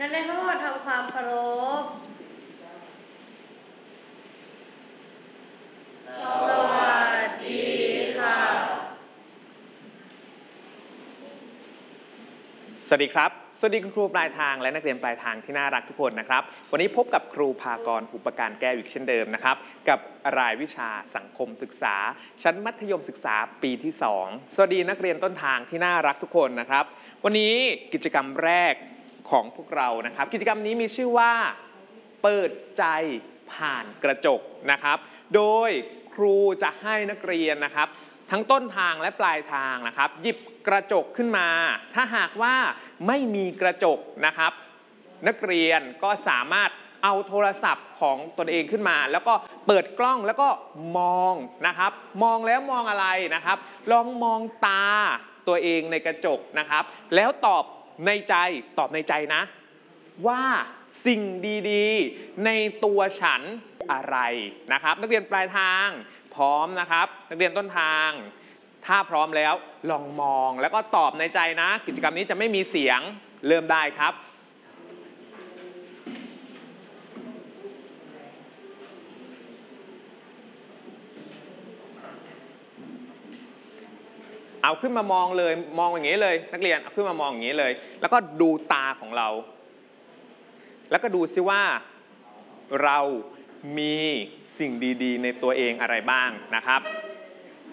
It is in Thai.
นักเรียนทั้งหมดทำความเคารพสวัสดีค่ะสวัสดีครับสวัสดีคุณครูปลายทางและนักเรียนปลายทางที่น่ารักทุกคนนะครับวันนี้พบกับครูภากรอุปการแก้วอีกเช่นเดิมนะครับกับรายวิชาสังคมศึกษาชั้นมัธยมศึกษาปีที่2สวัสดีนักเรียนต้นทางที่น่ารักทุกคนนะครับวันนี้กิจกรรมแรกของพวกเรานะครับกิจกรรมนี้มีชื่อว่าเปิดใจผ่านกระจกนะครับโดยครูจะให้นักเรียนนะครับทั้งต้นทางและปลายทางนะครับหยิบกระจกขึ้นมาถ้าหากว่าไม่มีกระจกนะครับนักเรียนก็สามารถเอาโทรศัพท์ของตนเองขึ้นมาแล้วก็เปิดกล้องแล้วก็มองนะครับมองแล้วมองอะไรนะครับลองมองตาตัวเองในกระจกนะครับแล้วตอบในใจนะว่าสิ่งดีๆในตัวฉันอะไรนะครับนักเรียนปลายทางพร้อมนะครับนักเรียนต้นทางถ้าพร้อมแล้วลองมองแล้วก็ตอบในใจนะกิจกรรมนี้จะไม่มีเสียงเริ่มได้ครับเอาขึ้นมามองเลยมองอย่างนี้เลยนักเรียนเอาขึ้นมามองอย่างนี้เลยแล้วก็ดูตาของเราแล้วก็ดูซิว่าเรามีสิ่งดีๆในตัวเองอะไรบ้างนะครับ